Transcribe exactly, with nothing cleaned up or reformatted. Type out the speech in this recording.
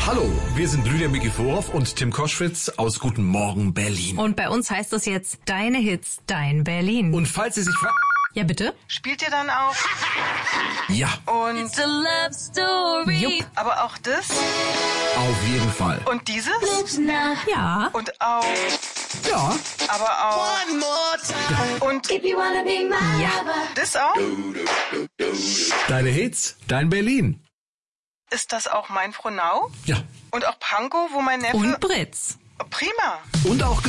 Hallo, wir sind Lydia Mikiforov und Tim Koschwitz aus Guten Morgen Berlin. Und bei uns heißt es jetzt Deine Hits, Dein Berlin. Und falls Sie sich fragen... Ja, bitte? Spielt ihr dann auch? Ja, Und It's a love story. Jupp. aber auch das? auf jeden Fall. Und dieses? Ja. Und auch, Ja, aber auch. Und If you wanna be my Ja. lover. das auch? deine Hits, dein Berlin. Ist das auch mein Frohnau? Ja, Und auch Pankow, wo mein Neffe... Und Britz. Prima. und auch